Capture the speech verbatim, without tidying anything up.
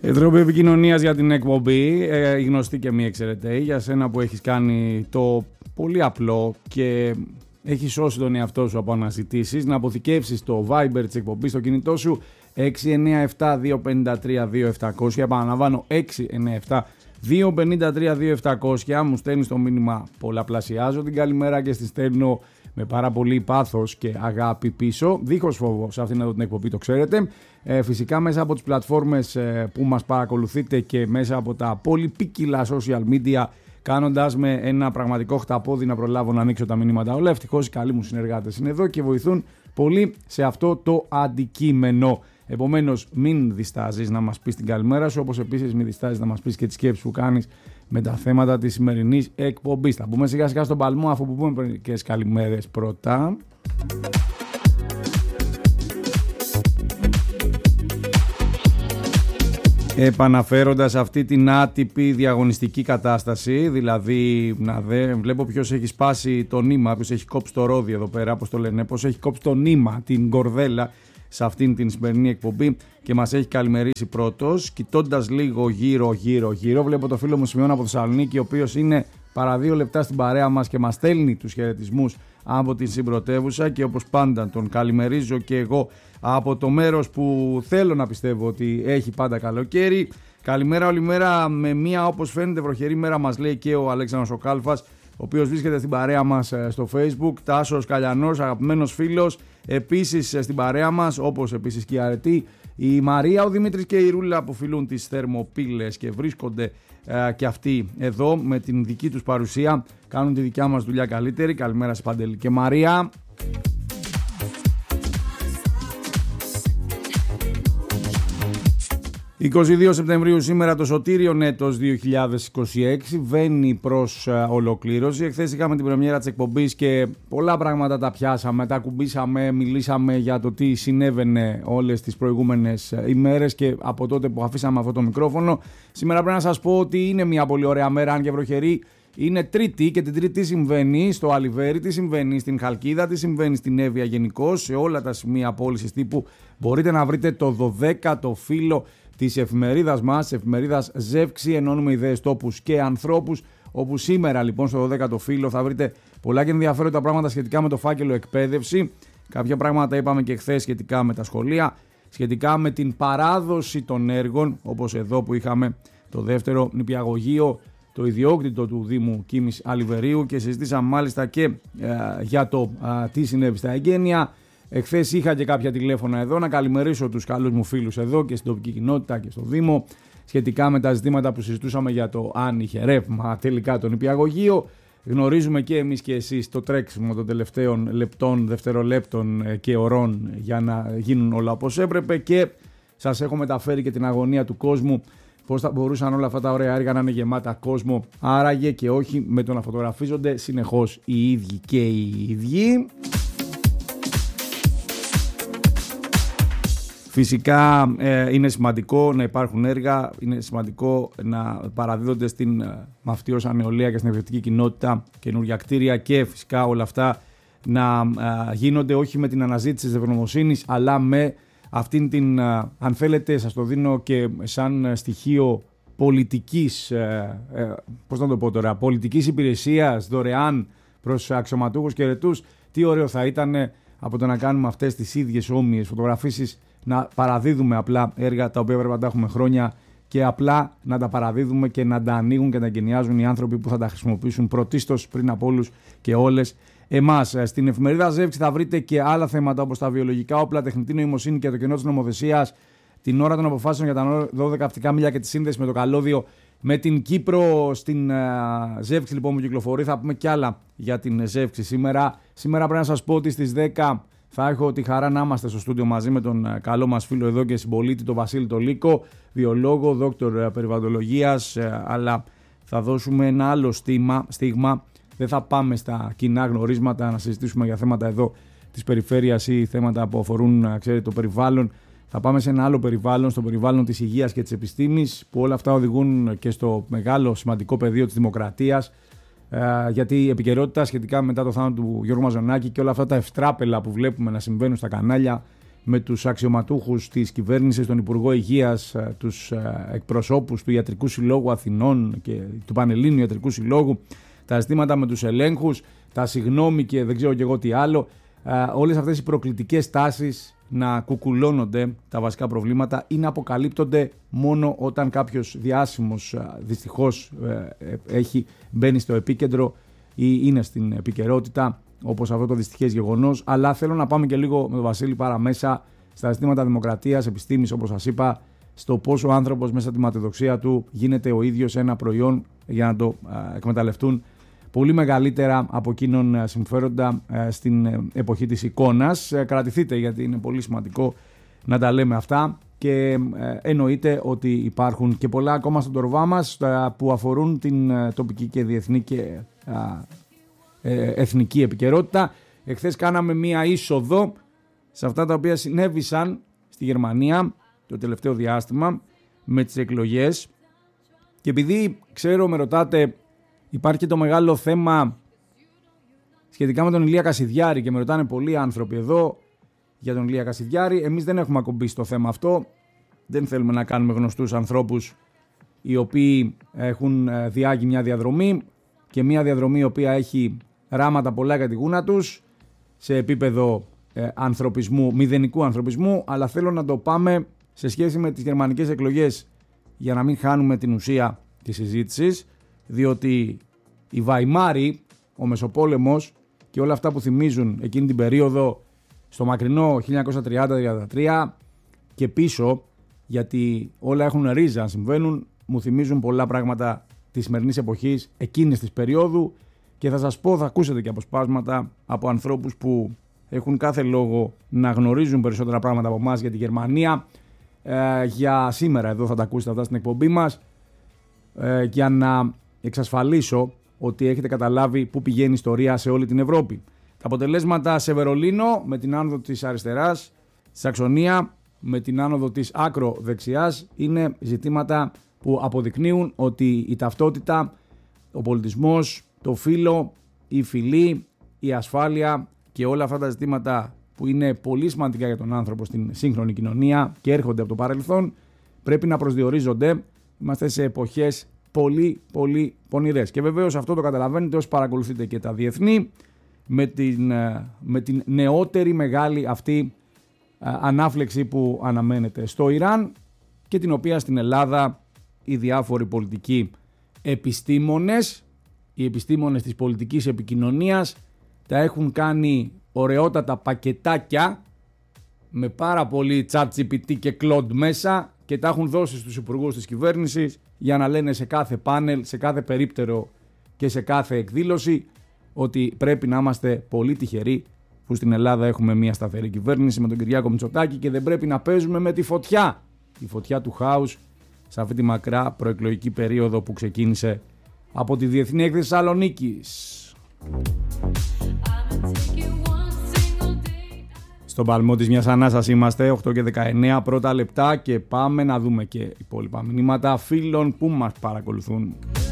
Τρόποι επικοινωνίας για την εκπομπή, ε, γνωστή και μη εξαιρετή, για σένα που έχεις κάνει το πολύ απλό και έχεις σώσει τον εαυτό σου από αναζητήσεις, να αποθηκεύσεις το Viber της εκπομπής στο κινητό σου έξι εννιά επτά δύο πέντε τρία δύο επτακόσια, επαναλαμβάνω έξι εννιά επτά δύο πέντε τρία δύο επτακόσια, μου στέλνεις το μήνυμα, πολλαπλασιάζω την καλημέρα και στη στέλνω με πάρα πολύ πάθος και αγάπη πίσω, δίχως φόβο σε αυτήν εδώ την εκπομπή, το ξέρετε. Ε, φυσικά μέσα από τις πλατφόρμες ε, που μας παρακολουθείτε και μέσα από τα πολυπίκυλα social media, κάνοντας με ένα πραγματικό χταπόδι να προλάβω να ανοίξω τα μηνύματα όλα. Ευτυχώς οι καλοί μου συνεργάτες είναι εδώ και βοηθούν πολύ σε αυτό το αντικείμενο. Επομένως, μην διστάζεις να μας πεις την καλημέρα σου, όπως επίσης μην διστάζεις να μας πεις και τις σκέψεις που κάνεις με τα θέματα της σημερινής εκπομπής. Θα μπούμε σιγά σιγά στον παλμό, αφού που πούμε και τις καλημέρες πρώτα. Επαναφέροντας αυτή την άτυπη διαγωνιστική κατάσταση, δηλαδή να δε, βλέπω ποιος έχει σπάσει το νήμα, ποιος έχει κόψει το ρόδι εδώ πέρα, πώς το λένε, πώς έχει κόψει το νήμα, την κορδέλα σε αυτήν την σημερινή εκπομπή και μας έχει καλημερίσει πρώτος. Κοιτώντας λίγο γύρω γύρω γύρω, βλέπω το φίλο μου Σημειώνα από Θεσσαλονίκη, ο οποίος είναι παρά δύο λεπτά στην παρέα μας και μας στέλνει τους χαιρετισμούς από την συμπρωτεύουσα και όπως πάντα τον καλημερίζω και εγώ από το μέρος που θέλω να πιστεύω ότι έχει πάντα καλοκαίρι. Καλημέρα όλη μέρα με μια, όπως φαίνεται, βροχερή μέρα, μας λέει και ο Αλέξανδρος ο Κάλφας, ο οποίος βρίσκεται στην παρέα μας στο Facebook. Τάσος Καλιανός, αγαπημένος φίλος, επίσης στην παρέα μας, όπως επίσης και η Αρετή, η Μαρία, ο Δημήτρης και η Ρούλα που φιλούν τις Θερμοπύλες και βρίσκονται ε, και αυτοί εδώ με την δική τους παρουσία, κάνουν τη δικιά μας δουλειά καλύτερη. Καλημέρα σε Παντελή και Μαρία. είκοσι δύο Σεπτεμβρίου σήμερα, το σωτήριον έτος δύο χιλιάδες είκοσι έξι βαίνει προς uh, ολοκλήρωση. Εχθές είχαμε την πρεμιέρα της εκπομπής και πολλά πράγματα τα πιάσαμε, τα κουμπίσαμε, μιλήσαμε για το τι συνέβαινε όλες τις προηγούμενες uh, ημέρες και από τότε που αφήσαμε αυτό το μικρόφωνο. Σήμερα πρέπει να σας πω ότι είναι μια πολύ ωραία μέρα, αν και βροχερή. Είναι Τρίτη και την Τρίτη συμβαίνει στο Αλιβέρι, τι συμβαίνει στην Χαλκίδα, τι συμβαίνει στην Εύβοια γενικώς, σε όλα τα σημεία πώλησης τύπου μπορείτε να βρείτε το δωδέκατο φύλλο της εφημερίδας μας, εφημερίδας Ζεύξη, ενώνουμε ιδέες, τόπους και ανθρώπους, όπου σήμερα λοιπόν στο δωδέκατο φύλλο θα βρείτε πολλά και ενδιαφέροντα πράγματα σχετικά με το φάκελο εκπαίδευση. Κάποια πράγματα είπαμε και χθες σχετικά με τα σχολεία, σχετικά με την παράδοση των έργων, όπως εδώ που είχαμε το δεύτερο νηπιαγωγείο, το ιδιόκτητο του Δήμου Κίμης Αλιβερίου, και συζητήσαμε μάλιστα και ε, για το ε, τι συνέβη στα εγγένεια. Εχθές είχα και κάποια τηλέφωνα εδώ, να καλημερίσω τους καλούς μου φίλους εδώ και στην τοπική κοινότητα και στο Δήμο σχετικά με τα ζητήματα που συζητούσαμε για το αν είχε ρεύμα τελικά το νηπιαγωγείο. Γνωρίζουμε και εμείς και εσείς το τρέξιμο των τελευταίων λεπτών, δευτερολέπτων και ωρών για να γίνουν όλα όπως έπρεπε, και σας έχω μεταφέρει και την αγωνία του κόσμου, πώς θα μπορούσαν όλα αυτά τα ωραία έργα να είναι γεμάτα κόσμο, άραγε και όχι με το να φωτογραφίζονται συνεχώς οι ίδιοι και οι ίδιοι. Φυσικά ε, είναι σημαντικό να υπάρχουν έργα, είναι σημαντικό να παραδίδονται στην ε, μαυτίωσα νεολαία και στην εκπαιδευτική κοινότητα καινούργια κτίρια, και φυσικά όλα αυτά να ε, γίνονται όχι με την αναζήτηση της ευγνωμοσύνης, αλλά με αυτήν την, ε, αν θέλετε, σας το δίνω και σαν στοιχείο πολιτικής, ε, ε, πώς να το πω τώρα, πολιτικής υπηρεσίας δωρεάν προς αξιωματούχους και ερετούς. Τι ωραίο θα ήταν από το να κάνουμε αυτές τις ίδιες όμοιες φωτογραφίσεις, να παραδίδουμε απλά έργα τα οποία πρέπει να τα έχουμε χρόνια και απλά να τα παραδίδουμε και να τα ανοίγουν και να εγκαινιάζουν οι άνθρωποι που θα τα χρησιμοποιήσουν πρωτίστως πριν από όλους και όλες εμάς. Στην εφημερίδα Ζεύξη θα βρείτε και άλλα θέματα όπως τα βιολογικά όπλα, τεχνητή νοημοσύνη και το κενό της νομοθεσίας, την ώρα των αποφάσεων για τα δώδεκα αυτικά μίλια και τη σύνδεση με το καλώδιο με την Κύπρο. Στην uh, Ζεύξη λοιπόν που κυκλοφορεί, θα πούμε κι άλλα για την Ζεύξη σήμερα. Σήμερα πρέπει να σας πω ότι στις δέκα θα έχω τη χαρά να είμαστε στο στούντιο μαζί με τον καλό μας φίλο εδώ και συμπολίτη, τον Βασίλη τον Λύκο, βιολόγο, δόκτωρ περιβαλλοντολογίας, αλλά θα δώσουμε ένα άλλο στίγμα, στίγμα. Δεν θα πάμε στα κοινά γνωρίσματα να συζητήσουμε για θέματα εδώ της περιφέρειας ή θέματα που αφορούν, ξέρετε, το περιβάλλον. Θα πάμε σε ένα άλλο περιβάλλον, στο περιβάλλον της υγείας και της επιστήμης, που όλα αυτά οδηγούν και στο μεγάλο σημαντικό πεδίο της δημοκρατίας. Γιατί η επικαιρότητα σχετικά μετά το θάνατο του Γιώργου Μαζονάκη και όλα αυτά τα ευτράπελα που βλέπουμε να συμβαίνουν στα κανάλια με τους αξιωματούχους της κυβέρνησης, τον Υπουργό Υγείας, τους εκπροσώπους του Ιατρικού Συλλόγου Αθηνών και του Πανελλήνιου Ιατρικού Συλλόγου, τα ζητήματα με τους ελέγχους, τα συγγνώμη και δεν ξέρω και εγώ τι άλλο, όλες αυτές οι προκλητικές τάσεις να κουκουλώνονται τα βασικά προβλήματα ή να αποκαλύπτονται μόνο όταν κάποιος διάσημος δυστυχώς έχει μπαίνει στο επίκεντρο ή είναι στην επικαιρότητα, όπως αυτό το δυστυχές γεγονός. Αλλά θέλω να πάμε και λίγο με τον Βασίλη παραμέσα στα ζητήματα δημοκρατίας, επιστήμης, όπως σας είπα, στο πόσο ο άνθρωπος μέσα στη ματαιοδοξία του γίνεται ο ίδιος ένα προϊόν για να το εκμεταλλευτούν πολύ μεγαλύτερα από εκείνον συμφέροντα στην εποχή της εικόνας. Κρατηθείτε, γιατί είναι πολύ σημαντικό να τα λέμε αυτά, και εννοείται ότι υπάρχουν και πολλά ακόμα στον τορβά μας που αφορούν την τοπική και διεθνή και εθνική επικαιρότητα. Εχθές κάναμε μία είσοδο σε αυτά τα οποία συνέβησαν στη Γερμανία το τελευταίο διάστημα με τις εκλογές, και επειδή ξέρω, με ρωτάτε, υπάρχει και το μεγάλο θέμα σχετικά με τον Ηλία Κασιδιάρη και με ρωτάνε πολλοί άνθρωποι εδώ για τον Ηλία Κασιδιάρη. Εμείς δεν έχουμε ακουμπήσει το θέμα αυτό, δεν θέλουμε να κάνουμε γνωστούς ανθρώπους οι οποίοι έχουν διάγει μια διαδρομή, και μια διαδρομή η οποία έχει ράματα πολλά για τη γούνα τους σε επίπεδο ε, ανθρωπισμού, μηδενικού ανθρωπισμού, αλλά θέλω να το πάμε σε σχέση με τις γερμανικές εκλογές για να μην χάνουμε την ουσία της συζήτησης, διότι η Βαϊμάρη, ο Μεσοπόλεμος και όλα αυτά που θυμίζουν εκείνη την περίοδο στο μακρινό χίλια εννιακόσια τριάντα τριάντα τρία και πίσω, γιατί όλα έχουν ρίζα αν συμβαίνουν, μου θυμίζουν πολλά πράγματα της σημερινής εποχής, εκείνης της περίοδου, και θα σας πω, θα ακούσετε και αποσπάσματα από ανθρώπους που έχουν κάθε λόγο να γνωρίζουν περισσότερα πράγματα από εμάς για τη Γερμανία. Ε, για σήμερα εδώ θα τα ακούσετε αυτά στην εκπομπή μας, ε, για να εξασφαλίσω ότι έχετε καταλάβει πού πηγαίνει η ιστορία σε όλη την Ευρώπη. Τα αποτελέσματα σε Βερολίνο με την άνοδο της αριστεράς, Σαξονία με την άνοδο της άκρο δεξιάς, είναι ζητήματα που αποδεικνύουν ότι η ταυτότητα, ο πολιτισμός, το φύλο, η φυλή, η ασφάλεια και όλα αυτά τα ζητήματα που είναι πολύ σημαντικά για τον άνθρωπο στην σύγχρονη κοινωνία και έρχονται από το παρελθόν, πρέπει να προσδιορίζονται. Είμαστε σε εποχές πολύ πολύ πονηρές, και βεβαίως αυτό το καταλαβαίνετε όσοι παρακολουθείτε και τα διεθνή, με την, με την νεότερη μεγάλη αυτή ανάφλεξη που αναμένεται στο Ιράν, και την οποία στην Ελλάδα οι διάφοροι πολιτικοί επιστήμονες, οι επιστήμονες της πολιτικής επικοινωνίας, τα έχουν κάνει ωραιότατα πακετάκια με πάρα πολύ ChatGPT και Claude μέσα, και τα έχουν δώσει στους υπουργούς της κυβέρνησης για να λένε σε κάθε πάνελ, σε κάθε περίπτερο και σε κάθε εκδήλωση ότι πρέπει να είμαστε πολύ τυχεροί που στην Ελλάδα έχουμε μια σταθερή κυβέρνηση με τον Κυριάκο Μητσοτάκη, και δεν πρέπει να παίζουμε με τη φωτιά, τη φωτιά του χάους σε αυτή τη μακρά προεκλογική περίοδο που ξεκίνησε από τη Διεθνή Έκθεση Θεσσαλονίκης. Στον παλμό της μιας ανάσας είμαστε, οκτώ και δεκαεννέα πρώτα λεπτά, και πάμε να δούμε και υπόλοιπα μηνύματα φίλων που μας παρακολουθούν.